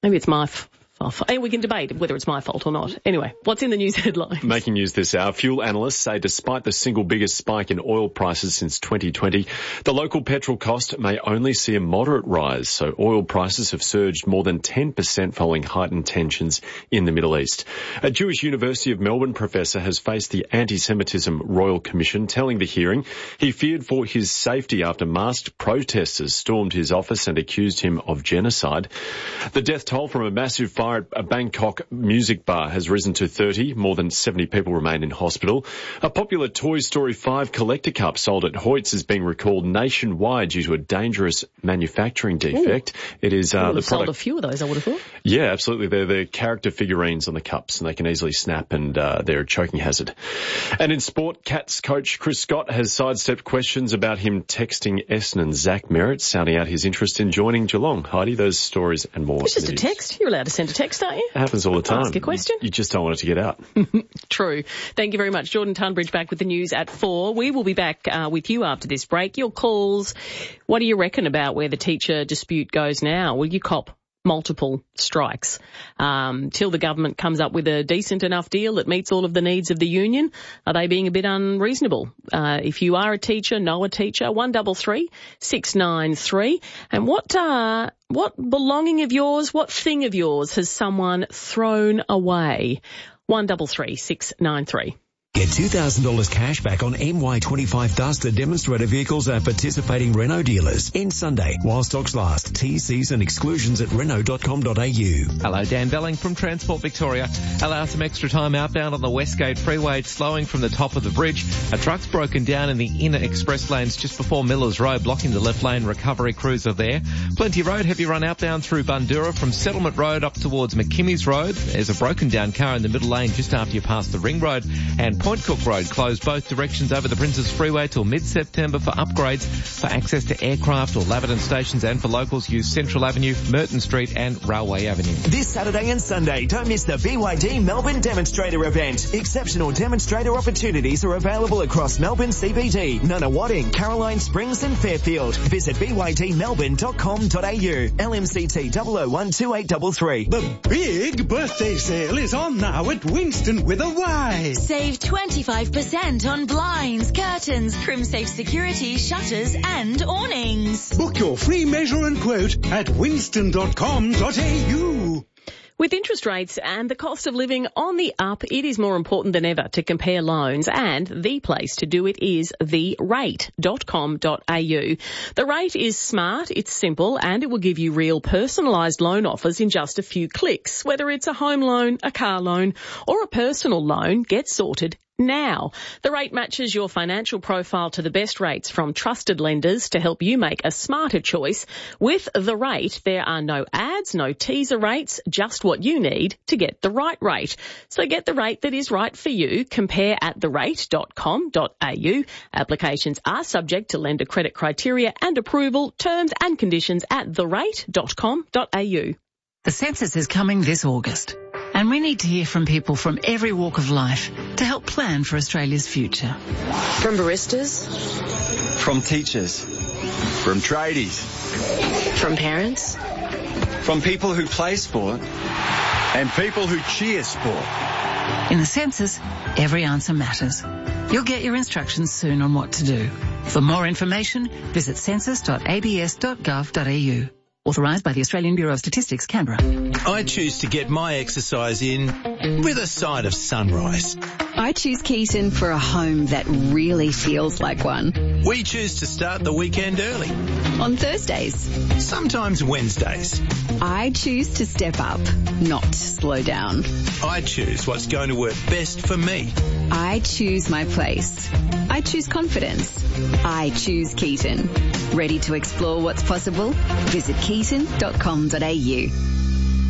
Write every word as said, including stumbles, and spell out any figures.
Maybe it's my f- fault. And we can debate whether it's my fault or not. Anyway, what's in the news headlines? Making news this hour, fuel analysts say despite the single biggest spike in oil prices since twenty twenty, the local petrol cost may only see a moderate rise. So oil prices have surged more than ten percent following heightened tensions in the Middle East. A Jewish University of Melbourne professor has faced the Anti-Semitism Royal Commission, telling the hearing he feared for his safety after masked protesters stormed his office and accused him of genocide. The death toll from a massive fire at a Bangkok music bar has risen to thirty. More than seventy people remain in hospital. A popular Toy Story five collector cup sold at Hoyts is being recalled nationwide due to a dangerous manufacturing defect. Ooh. It is uh, the product. Sold a few of those, I would have thought. Yeah, absolutely. They're the character figurines on the cups, and they can easily snap, and uh, they're a choking hazard. And in sport, Cats coach Chris Scott has sidestepped questions about him texting Essendon Zach Merritt, sounding out his interest in joining Geelong. Heidi, those stories and more. It's just a text. You're allowed to send a text, aren't you? It happens all the time. Ask a question. You, you just don't want it to get out. True. Thank you very much. Jordan Tunbridge back with the news at four. We will be back uh, with you after this break. Your calls. What do you reckon about where the teacher dispute goes now? Will you cop multiple strikes um, till the government comes up with a decent enough deal that meets all of the needs of the union? Are they being a bit unreasonable? Uh, if you are a teacher, know a teacher, one double three six nine three. And what uh, what belonging of yours, what thing of yours has someone thrown away? One double three six nine three. Get two thousand dollars cash back on M Y twenty-five Duster demonstrator vehicles at participating Renault dealers. In Sunday, while stocks last. T Cs and exclusions at renault dot com dot a u. Hello, Dan Belling from Transport Victoria. Allow some extra time outbound on the Westgate Freeway, slowing from the top of the bridge. A truck's broken down in the inner express lanes just before Millers Road, blocking the left lane. Recovery crews are there. Plenty Road, heavy run outbound through Bundura from Settlement Road up towards McKimmy's Road. There's a broken down car in the middle lane just after you pass the Ring Road. And Point Cook Road closed both directions over the Princes Freeway till mid-September for upgrades. For access to aircraft or Laverton stations and for locals, use Central Avenue, Merton Street and Railway Avenue. This Saturday and Sunday, don't miss the B Y D Melbourne Demonstrator event. Exceptional demonstrator opportunities are available across Melbourne C B D, Nunawading, Caroline Springs and Fairfield. Visit b y d melbourne dot com dot a u. L M C T zero zero one two eight three three. The big birthday sale is on now at Winston with a Y. Save twenty-five percent on blinds, curtains, CrimSafe security, shutters and awnings. Book your free measure and quote at winston dot com dot a u. With interest rates and the cost of living on the up, it is more important than ever to compare loans, and the place to do it is the rate dot com dot a u. The Rate is smart, it's simple, and it will give you real personalised loan offers in just a few clicks. Whether it's a home loan, a car loan or a personal loan, get sorted now. The Rate matches your financial profile to the best rates from trusted lenders to help you make a smarter choice. With The Rate, there are no ads, no teaser rates, just what you need to get the right rate. So get the rate that is right for you. Compare at the rate dot com dot a u. Applications are subject to lender credit criteria and approval. Terms and conditions at the rate dot com dot a u. The census is coming this August, and we need to hear from people from every walk of life to help plan for Australia's future. From baristas, from teachers, from tradies, from parents, from people who play sport and people who cheer sport. In the census, every answer matters. You'll get your instructions soon on what to do. For more information, visit census dot a b s dot gov dot a u. Authorised by the Australian Bureau of Statistics, Canberra. I choose to get my exercise in with a side of sunrise. I choose Keaton for a home that really feels like one. We choose to start the weekend early. On Thursdays. Sometimes Wednesdays. I choose to step up, not slow down. I choose what's going to work best for me. I choose my place. I choose confidence. I choose Keaton. Ready to explore what's possible? Visit keaton dot com dot a u.